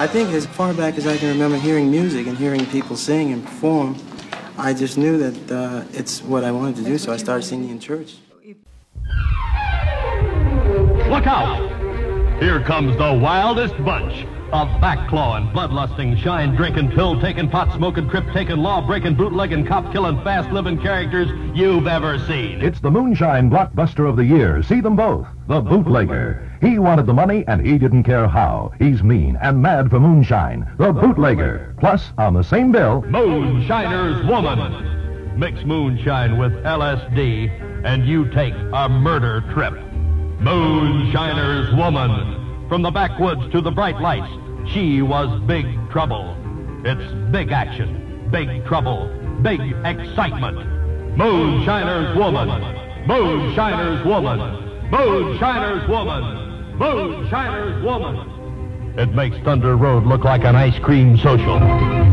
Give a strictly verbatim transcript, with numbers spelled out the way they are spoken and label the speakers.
Speaker 1: I think as far back as I can remember hearing music and hearing people sing and perform, I just knew that uh, it's what I wanted to do, so I started singing in church.
Speaker 2: Look out! Here comes the wildest bunch of back-clawing, bloodlusting, shine-drinking, pill-taking, pot-smoking, crip-taking, law-breaking, bootlegging, cop-killing, fast-living characters you've ever seen.
Speaker 3: It's the moonshine blockbuster of the year. See them both. The Bootlegger. He wanted the money, and he didn't care how. He's mean and mad for moonshine. The Bootlegger. Plus, on the same bill,
Speaker 2: Moonshiner's Woman. Mix moonshine with L S D, and you take a murder trip. Moonshiner's Woman. From the backwoods to the bright lights, she was big trouble. It's big action, big trouble, big excitement. Moonshiner's Woman. Moonshiner's Woman. Moonshiner's Woman. Moonshiner's Woman. It makes Thunder Road look like an ice cream social.